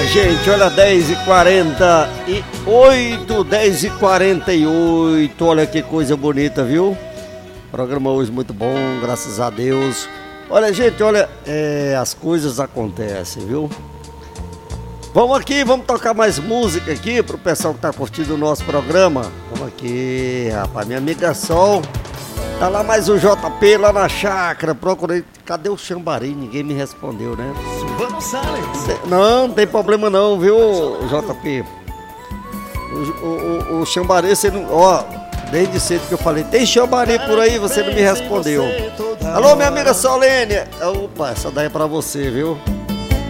Olha, gente, olha, 10h48, 10h48, olha que coisa bonita, viu? Programa hoje muito bom, graças a Deus. Olha, gente, olha, as coisas acontecem, viu? Vamos aqui, vamos tocar mais música aqui pro pessoal que tá curtindo o nosso programa. Vamos aqui, rapaz, minha amiga Sol. Tá lá mais o JP lá na chácara, procurei. Cadê o Xambari? Ninguém me respondeu, né? Não, não tem problema não, viu, JP? O Xambari, você não... Ó, desde cedo que eu falei, tem Xambari por aí, você não me respondeu. Alô, minha amiga Solênia. Opa, essa daí é pra você, viu?